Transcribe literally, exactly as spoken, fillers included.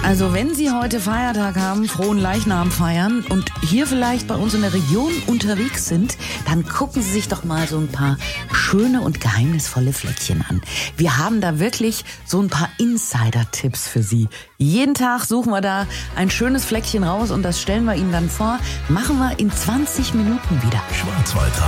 Also wenn Sie heute Feiertag haben, frohen Leichnam feiern und hier vielleicht bei uns in der Region unterwegs sind, dann gucken Sie sich doch mal so ein paar schöne und geheimnisvolle Fleckchen an. Wir haben da wirklich so ein paar Insider-Tipps für Sie. Jeden Tag suchen wir da ein schönes Fleckchen raus und das stellen wir Ihnen dann vor. Machen wir in zwanzig Minuten wieder. Schwarzwaldtag.